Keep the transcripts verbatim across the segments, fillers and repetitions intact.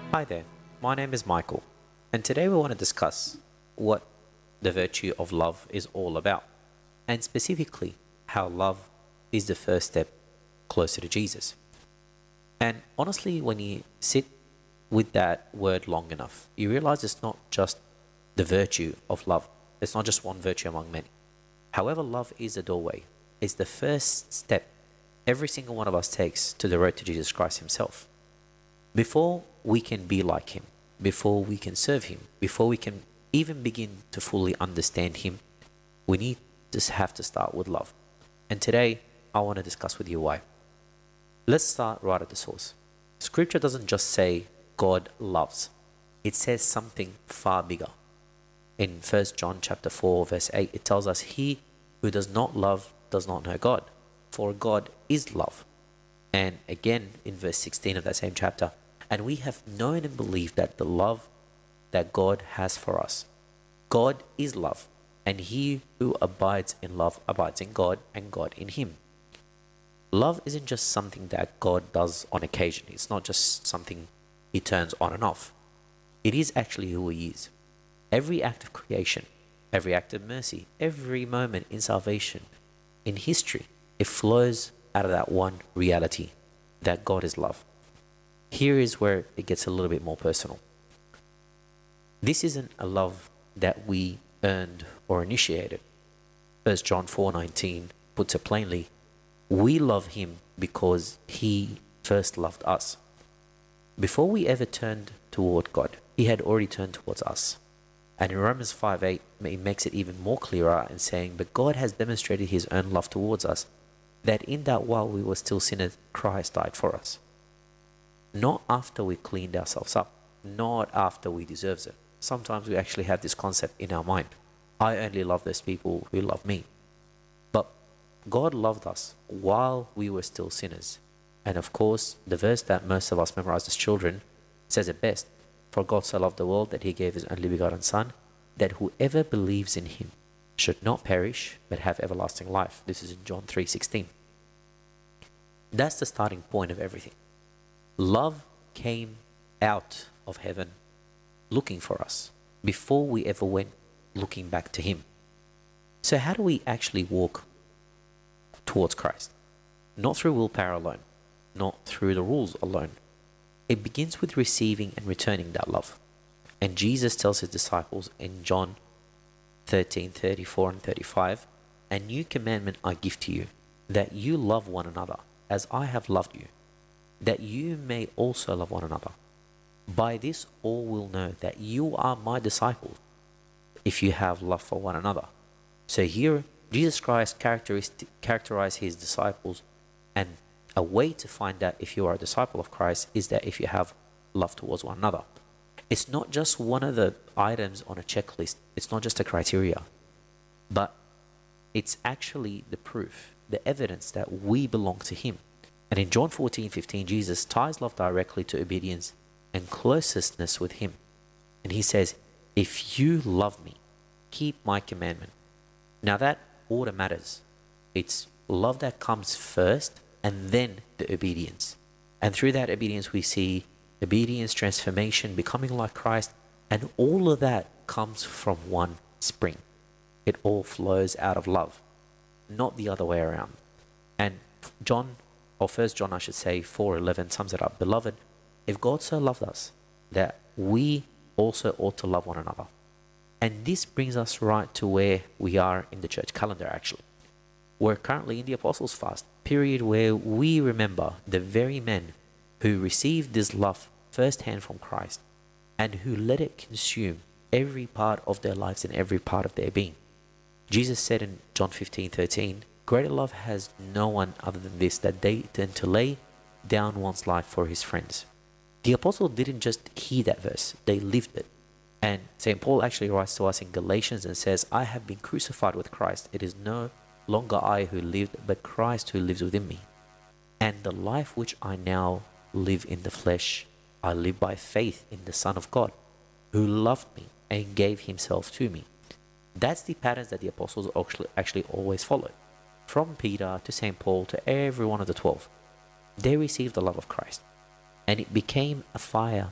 Hi there, my name is Michael, and today we want to discuss what the virtue of love is all about, and specifically how love is the first step closer to Jesus. And honestly, when you sit with that word long enough, you realize it's not just the virtue of love, it's not just one virtue among many. However, love is the doorway, it's the first step every single one of us takes to the road to Jesus Christ Himself. Before we can be like Him, before we can serve Him, before we can even begin to fully understand Him, we need to have to start with love. And today, I want to discuss with you why. Let's start right at the source. Scripture doesn't just say God loves. It says something far bigger. In First John chapter four, verse eight, it tells us, "He who does not love does not know God, for God is love." And again in verse sixteen of that same chapter, "And we have known and believed that the love that God has for us. God is love, and he who abides in love abides in God, and God in him." Love isn't just something that God does on occasion. It's not just something He turns on and off. It is actually who He is. Every act of creation, every act of mercy, every moment in salvation, in history, it flows out of that one reality, that God is love. Here is where it gets a little bit more personal. This isn't a love that we earned or initiated. First John four nineteen puts it plainly, we love Him because He first loved us. Before we ever turned toward God, He had already turned towards us. And in Romans five eight, it makes it even more clearer in saying, "But God has demonstrated His own love towards us, that in that while we were still sinners, Christ died for us." Not after we cleaned ourselves up, not after we deserve it. Sometimes we actually have this concept in our mind. I only love those people who love me. But God loved us while we were still sinners. And of course, the verse that most of us memorize as children says it best. "For God so loved the world that He gave His only begotten Son, that whoever believes in Him should not perish, but have everlasting life." This is in John three sixteen. That's the starting point of everything. Love came out of heaven looking for us before we ever went looking back to Him. So how do we actually walk towards Christ? Not through willpower alone, not through the rules alone. It begins with receiving and returning that love. And Jesus tells His disciples in John thirteen thirty-four and thirty-five, "A new commandment I give to you, that you love one another as I have loved you, that you may also love one another. By this all will know that you are my disciples, if you have love for one another." So here, Jesus Christ characterized His disciples, and a way to find out if you are a disciple of Christ is that if you have love towards one another. It's not just one of the items on a checklist. It's not just a criteria, but it's actually the proof, the evidence that we belong to Him. And in John fourteen fifteen, Jesus ties love directly to obedience and closeness with Him. And He says, "If you love me, keep my commandment." Now that order matters. It's love that comes first and then the obedience. And through that obedience, we see obedience, transformation, becoming like Christ, and all of that comes from one spring. It all flows out of love, not the other way around. And John, or First John, I should say, four eleven sums it up. "Beloved, if God so loved us, that we also ought to love one another." And this brings us right to where we are in the church calendar, actually. We're currently in the Apostles' Fast, period where we remember the very men who received this love firsthand from Christ and who let it consume every part of their lives and every part of their being. Jesus said in John fifteen thirteen, "Greater love has no one other than this, that they tend to lay down one's life for his friends." The apostle didn't just hear that verse, they lived it. And Saint Paul actually writes to us in Galatians and says, "I have been crucified with Christ. It is no longer I who lived, but Christ who lives within me. And the life which I now live in the flesh, I live by faith in the Son of God, who loved me and gave Himself to me." That's the patterns that the apostles actually, actually always followed. From Peter to Saint Paul to every one of the twelve. They received the love of Christ. And it became a fire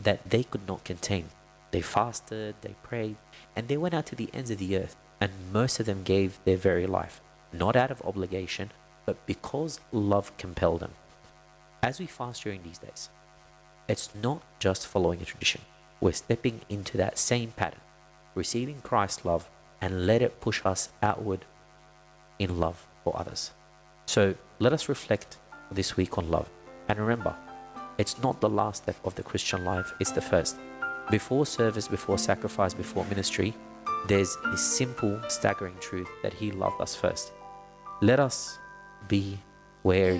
that they could not contain. They fasted, they prayed, and they went out to the ends of the earth, and most of them gave their very life, not out of obligation, but because love compelled them. As we fast during these days, it's not just following a tradition. We're stepping into that same pattern, receiving Christ's love, and let it push us outward in love for others. So let us reflect this week on love. And remember, it's not the last step of the Christian life, it's the first. Before service, before sacrifice, before ministry, there's this simple, staggering truth that He loved us first. Let us be where